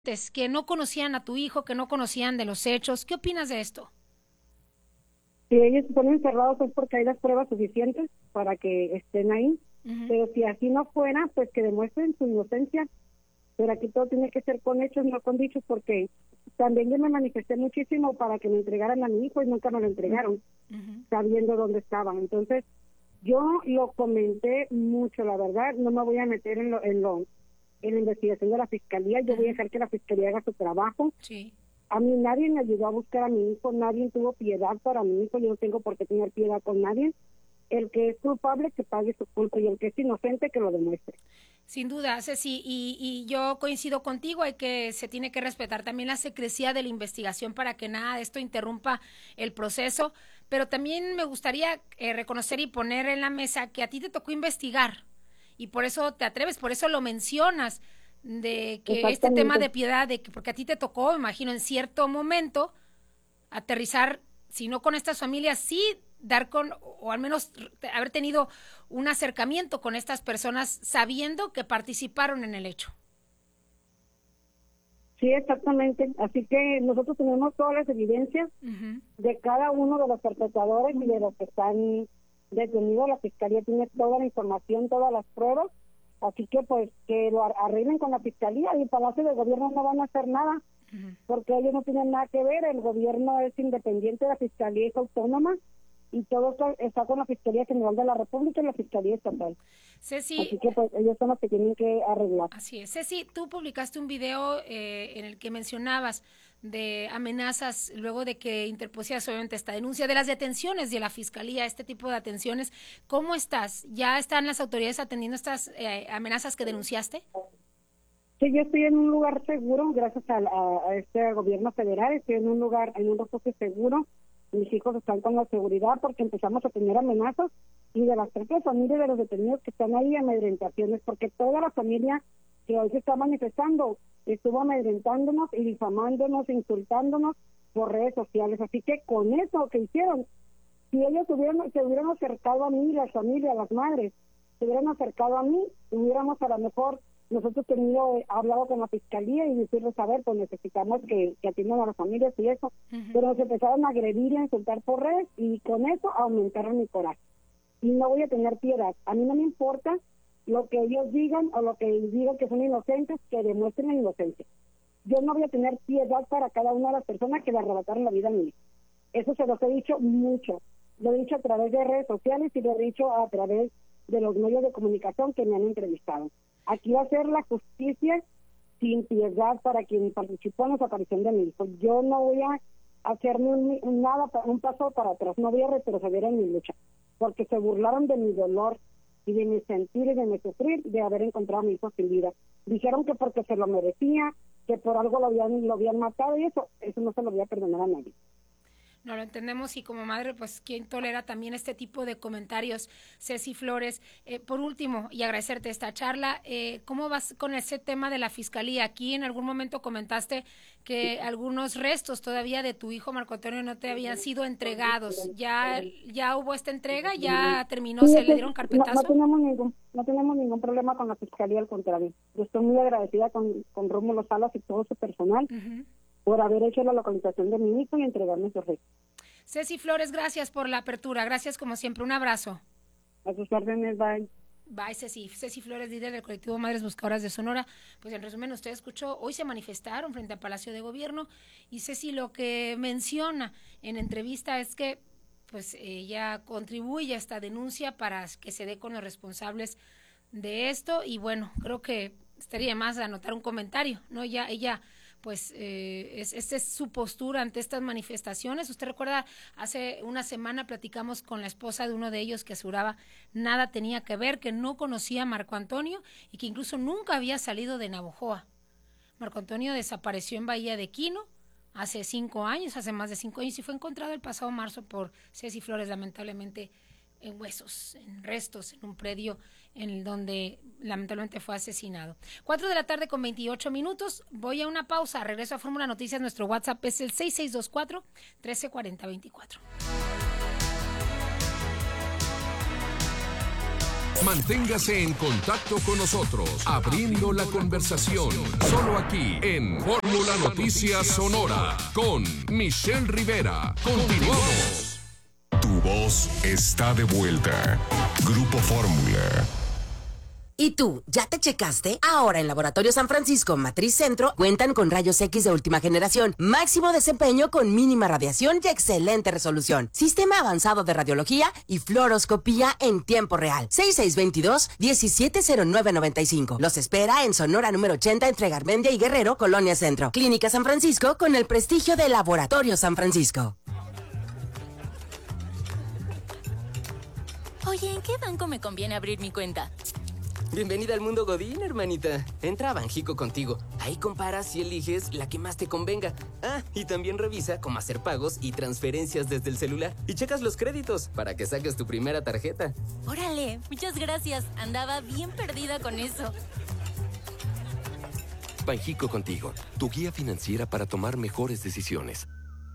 que no conocían a tu hijo, que no conocían de los hechos. ¿Qué opinas de esto? Si ellos se ponen encerrados es porque hay las pruebas suficientes para que estén ahí, pero si así no fuera, pues que demuestren su inocencia. Pero aquí todo tiene que ser con hechos, no con dichos, porque también yo me manifesté muchísimo para que me entregaran a mi hijo y nunca me lo entregaron, sabiendo dónde estaban. Entonces, yo lo comenté mucho, la verdad, no me voy a meter en la investigación de la fiscalía, yo voy a dejar que la fiscalía haga su trabajo. Sí. A mí nadie me ayudó a buscar a mi hijo, nadie tuvo piedad para mi hijo, yo no tengo por qué tener piedad con nadie. El que es culpable que pague su culpa y el que es inocente que lo demuestre. Sin duda, Ceci, y yo coincido contigo, se tiene que respetar también la secrecía de la investigación para que nada de esto interrumpa el proceso, pero también me gustaría reconocer y poner en la mesa que a ti te tocó investigar y por eso te atreves, por eso lo mencionas, de que este tema de piedad, porque a ti te tocó, me imagino, en cierto momento aterrizar, si no con estas familias, sí dar con, o al menos haber tenido un acercamiento con estas personas sabiendo que participaron en el hecho. Sí, exactamente. Así que nosotros tenemos todas las evidencias de cada uno de los perpetradores y de los que están detenidos. La fiscalía tiene toda la información, todas las pruebas. Así que pues que lo arreglen con la fiscalía y el Palacio de Gobierno no van a hacer nada porque ellos no tienen nada que ver. El gobierno es independiente, la fiscalía es autónoma y todo está con la Fiscalía General de la República y la Fiscalía Estatal. Ceci, así que pues ellos son los que tienen que arreglar. Así es. Ceci, tú publicaste un video en el que mencionabas de amenazas luego de que interpusieras obviamente esta denuncia de las detenciones de la Fiscalía, este tipo de atenciones. ¿Cómo estás? ¿Ya están las autoridades atendiendo estas amenazas que denunciaste? Sí, yo estoy en un lugar seguro, gracias a este gobierno federal, estoy en un lugar, en un refugio seguro. Mis hijos están con la seguridad porque empezamos a tener amenazas y de las propias familias de los detenidos que están ahí, amedrentaciones, porque toda la familia que hoy se está manifestando estuvo amedrentándonos y difamándonos, insultándonos por redes sociales. Así que con eso que hicieron, si ellos se hubieran acercado a mí, las familias, las madres, se hubieran acercado a mí, hubiéramos a lo mejor nosotros hablado con la fiscalía y decirles, a ver, pues necesitamos que atiendan a las familias y eso, pero nos empezaron a agredir y a insultar por redes y con eso aumentaron mi coraje. Y no voy a tener piedad. A mí no me importa lo que ellos digan o lo que digan que son inocentes, que demuestren la inocencia. Yo no voy a tener piedad para cada una de las personas que le arrebataron la vida a mi hijo. Eso se los he dicho mucho. Lo he dicho a través de redes sociales y lo he dicho a través de los medios de comunicación que me han entrevistado. Aquí va a ser la justicia sin piedad para quien participó en la desaparición de mi hijo. Yo no voy a hacerme un paso para atrás, no voy a retroceder en mi lucha, porque se burlaron de mi dolor y de mi sentir y de mi sufrir de haber encontrado a mi hijo sin vida. Dijeron que porque se lo merecía, que por algo lo habían matado y eso no se lo voy a perdonar a nadie. No lo entendemos y como madre, pues, ¿quién tolera también este tipo de comentarios? Ceci Flores, por último, y agradecerte esta charla, ¿cómo vas con ese tema de la Fiscalía? Aquí en algún momento comentaste que algunos restos todavía de tu hijo Marco Antonio no te habían sido entregados. ¿Ya hubo esta entrega? ¿Ya terminó? Sí, ¿Se le dieron carpetazo? No tenemos ningún problema con la Fiscalía, al contrario. Yo estoy muy agradecida con Rómulo Salas y todo su personal por haber hecho la localización de mi hijo y entregarme su restos. Ceci Flores, gracias por la apertura. Gracias como siempre. Un abrazo. A sus órdenes, bye. Bye, Ceci. Ceci Flores, líder del colectivo Madres Buscadoras de Sonora. Pues en resumen, usted escuchó, hoy se manifestaron frente al Palacio de Gobierno y Ceci lo que menciona en entrevista es que pues ella contribuye a esta denuncia para que se dé con los responsables de esto y bueno, creo que estaría más anotar un comentario, ¿no? Ella pues esta es su postura ante estas manifestaciones. Usted recuerda, hace una semana platicamos con la esposa de uno de ellos que aseguraba nada tenía que ver, que no conocía a Marco Antonio y que incluso nunca había salido de Navojoa. Marco Antonio desapareció en Bahía de Quino hace más de 5 años y fue encontrado el pasado marzo por Ceci Flores, lamentablemente en huesos, en restos, en un predio en donde lamentablemente fue asesinado. 4:28 p.m. Voy a una pausa, regreso a Fórmula Noticias. Nuestro WhatsApp es el 6624-1340-24. Manténgase en contacto con nosotros, abriendo la conversación, solo aquí en Fórmula Noticias Sonora, con Michelle Rivera. Continuamos. Tu voz está de vuelta. Grupo Fórmula. ¿Y tú, ya te checaste? Ahora en Laboratorio San Francisco Matriz Centro cuentan con rayos X de última generación, máximo desempeño con mínima radiación y excelente resolución, sistema avanzado de radiología y fluoroscopía en tiempo real. 6622-170995. Los espera en Sonora número 80 entre Garmendia y Guerrero, Colonia Centro. Clínica San Francisco con el prestigio de Laboratorio San Francisco. Oye, ¿en qué banco me conviene abrir mi cuenta? Bienvenida al mundo Godín, hermanita. Entra a Banjico contigo. Ahí comparas y eliges la que más te convenga. Ah, y también revisa cómo hacer pagos y transferencias desde el celular. Y checas los créditos para que saques tu primera tarjeta. Órale, muchas gracias. Andaba bien perdida con eso. Banjico contigo, tu guía financiera para tomar mejores decisiones.